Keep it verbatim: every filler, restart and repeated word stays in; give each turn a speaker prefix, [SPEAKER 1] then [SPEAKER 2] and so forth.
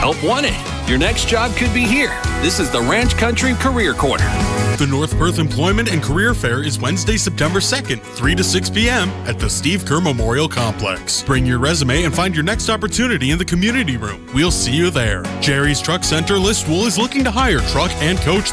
[SPEAKER 1] Help wanted. Your next job could be here. This is the Ranch Country Career Corner.
[SPEAKER 2] The North Perth Employment and Career Fair is Wednesday, September second, three to six p.m. at the Steve Kerr Memorial Complex. Bring your resume and find your next opportunity in the community room. We'll see you there. Jerry's Truck Center Listwool is looking to hire truck and coach